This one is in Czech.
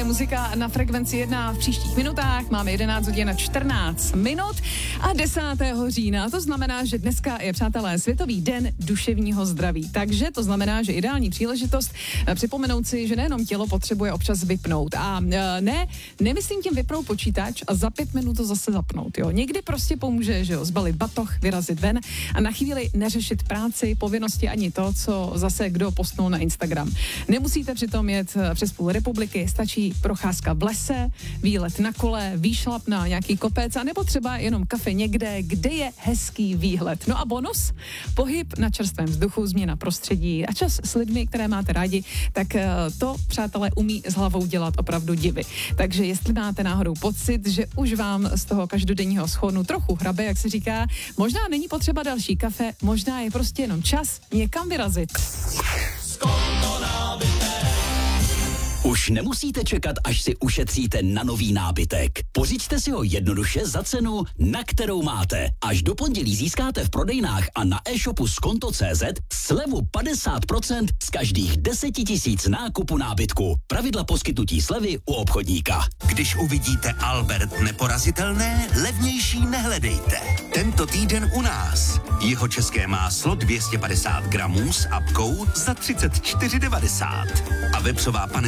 muzika na Frekvenci 1 v příštích minutách. Máme 11 hodin a 14 minut a 10. října. To znamená, že dneska je, přátelé, Světový den duševního zdraví. Takže to znamená, že ideální příležitost připomenout si, že nejenom tělo potřebuje občas vypnout. A nemyslím tím vypnout počítač a za 5 minut to zase zapnout. Jo. Někdy prostě pomůže, že jo, zbalit batoh, vyrazit ven a na chvíli neřešit práci, povinnosti ani to, co zase kdo postnul na Instagram. Nemusíte přitom jet přes půl republiky, stačí procházka v lese, výlet na kole, výšlap na nějaký kopec a nebo třeba jenom kafe někde, kde je hezký výhled. No a bonus? Pohyb na čerstvém vzduchu, změna prostředí a čas s lidmi, které máte rádi, tak to, přátelé, umí s hlavou dělat opravdu divy. Takže jestli máte náhodou pocit, že už vám z toho každodenního schonu trochu hrabe, jak se říká, možná není potřeba další kafe, možná je prostě jenom čas někam vyrazit. Už nemusíte čekat, až si ušetříte na nový nábytek. Pořiďte si ho jednoduše za cenu, na kterou máte. Až do pondělí získáte v prodejnách a na e-shopu skonto.cz slevu 50% z každých 10 000 nákupu nábytku. Pravidla poskytnutí slevy u obchodníka. Když uvidíte Albert neporazitelné, levnější nehledejte. Tento týden u nás. Jihočeské máslo 250 gramů s apkou za 34,90. A vepřová